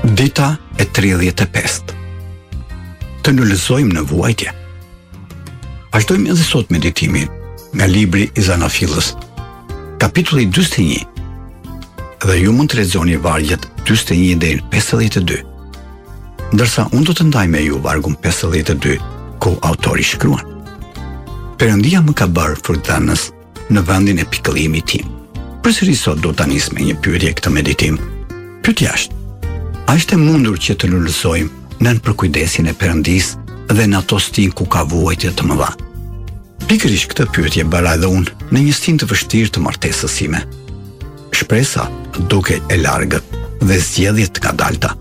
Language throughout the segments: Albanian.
Dita e 35. Të nëllëzojmë në vuajtje. Vazhdojmë edhe sot meditimin nga libri i Zanafillës, kapitulli 41, dhe ju mund të lexoni vargjet 41 deri në 52. Ndërsa unë do të ndaj me ju vargun 52, ku autori shkruan: Perëndia më ka bërë frutdhënës në vendin e pikëllimit tim. Përsëri sot do ta nis me një pyetje këtë meditim. Pyetja është: a është e mundur që të lullësojmë nën përkujdesin e Perëndisë dhe në ato stin ku ka vuajtje të mëdha? Pikërisht këtë pyetje bëra edhe unë në një stin të vështirë të martesës sime. Shpresa duke e largët dhe zgjedhjet nga dalta.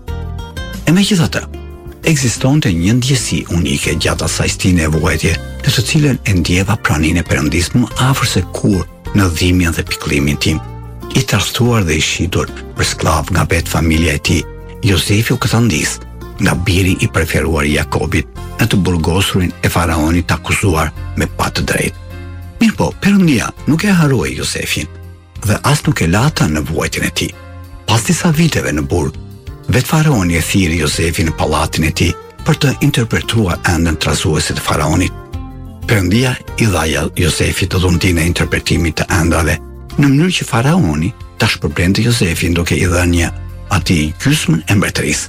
E megjithatë, ekzistonte një ndjesi unike gjatë asaj stine e vuajtje, në të cilën e ndjeva praninë e Perëndisë më afër se kur në dhimbjen dhe pikëllimin tim. I tradhtuar dhe i shitur për skllav nga vetë familja e tij, Jozefi u këtandis nga biri i preferuar i Jakobit në të burgosurin e faraonit të akuzuar me pa të drejtë. Mirpo, Perëndia nuk e harroi Jozefin dhe as nuk e la ata në vuajtjen e tij. Pas disa viteve në burg, vetë faraoni e thiri Jozefin në pallatin e tij për të interpretuar ëndën trazuese të faraonit. Perëndia i dha Jozefit të dhuntin e interpretimit të ëndrave në mënyrë që faraoni ta shpërblente Jozefin duke i dhënë atij gjysmën e mbretërisë.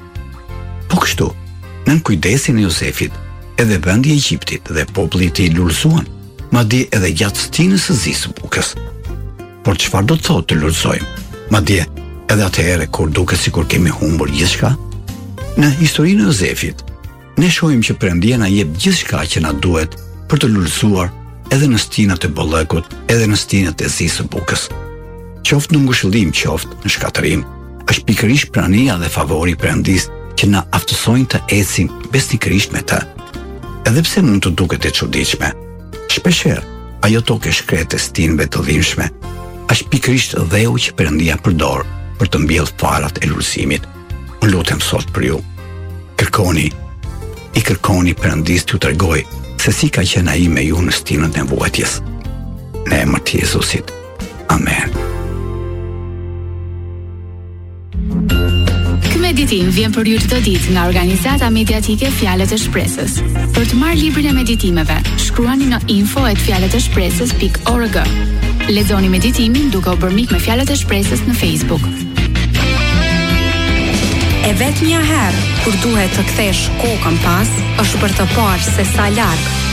Po kështu, nën kujdesin e Jozefit, edhe vendi i Egjiptit dhe populli i tij lullëzuan, madje edhe gjatë stinës së zi së bukës. Por çfarë do të thotë të lullëzojmë? Madje edhe atëherë kur duket sikur kemi humbur gjithçka? Në historinë e Jozefit, ne shohim që Perëndia na jep gjithçka që na duhet për të lullëzuar edhe në stinat e bollëkut, edhe në stinat e zi së bukës. Qoftë në ngushëllim, qoftë në shkatërim, është pikërisht prania dhe favori i Perëndisë që na aftësojnë të ecim besnikërisht me të. Edhe pse mund të duket e çuditshme, shpeshherë ajo tokë e shkretë e stinëve të dhimbshme është pikërisht dheu që Perëndia përdor për të mbjellë farat e lullëzimit. Unë lutem sot për ju. Kërkoni Perëndisë t'ju tregoj se si ka qenë ai me ju në stinën e vuajtjes. Në emër të Jezusit. Amen. Meditim vjen për ju çdo ditë nga organizata mediatike Fjalët e Shpresës. Për të marrë librin e meditimeve, shkruani në info@fjalëteshpresës.org. Lexoni meditimin duke u bërë mik me Fjalët e Shpresës në Facebook. E vetmja herë kur duhet të kthesh kokën pas, është për të parë se sa larg